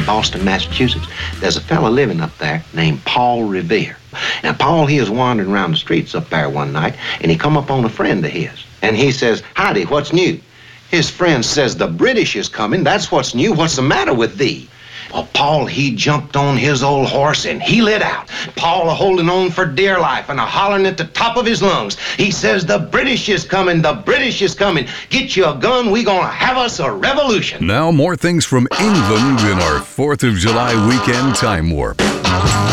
in Boston, Massachusetts. There's a fella living up there named Paul Revere. Now, Paul, he was wandering around the streets up there one night, and he come up on a friend of his. And he says, "Howdy, what's new?" His friend says, "The British is coming. That's what's new. What's the matter with thee?" Well, Paul, he jumped on his old horse and he lit out. Paul holding on for dear life and hollering at the top of his lungs. He says, "The British is coming. The British is coming. Get you a gun. We gonna have us a revolution." Now more things from England in our 4th of July weekend time warp.